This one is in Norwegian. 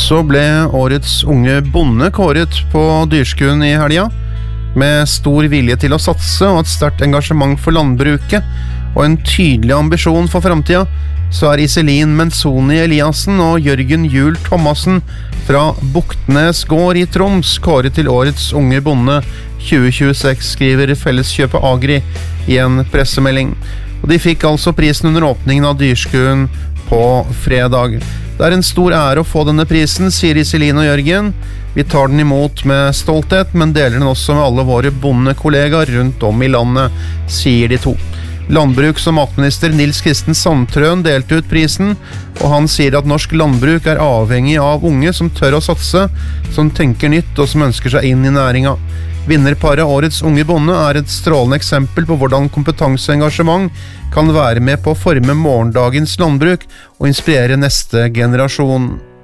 Så ble årets unge bonde kåret på Dyrskuen i helga. Med stor vilje til å satse og et sterkt engasjement for landbruket og en tydelig ambisjon for fremtiden, så Iselin Menzoni Eliassen og Jørgen Juel Thomassen fra Buktnes gård i Troms kåret til årets unge bonde 2026, skriver Felleskjøpet Agri i en pressemelding. Og de fikk altså prisen under åpningen av Dyrskuen på fredag. Det er en stor ære å få denne prisen, sier Iselin og Jørgen. Vi tar den imot med stolthet, men deler den også med alle våre bondekollegaer rundt om i landet, sier de to. Landbruks- og matminister Nils Kristen Sandtrøen delte ut prisen, og han sier at norsk landbruk er avhengig av unge som tør å satse, som tenker nytt og som ønsker seg inn i næringa. Vinnerparet Årets unge bonde er et strålende eksempel på hvordan kompetanse og engasjement kan være med på å forme morgendagens landbruk og inspirere neste generasjon.